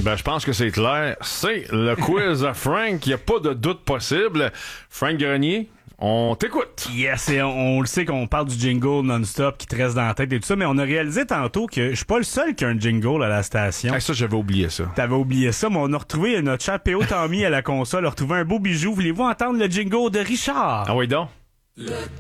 Ben, je pense que c'est clair. C'est le quiz à Frank. Il n'y a pas de doute possible. Frank Grenier, on t'écoute. Yes, et on le sait qu'on parle du jingle non-stop qui te reste dans la tête et tout ça, mais on a réalisé tantôt que je suis pas le seul qui a un jingle à la station. Ça, j'avais oublié ça. T'avais oublié ça, mais on a retrouvé notre cher P.O. Tommy à la console, a retrouvé un beau bijou. Voulez-vous entendre le jingle de Richard? Ah oui, donc. Le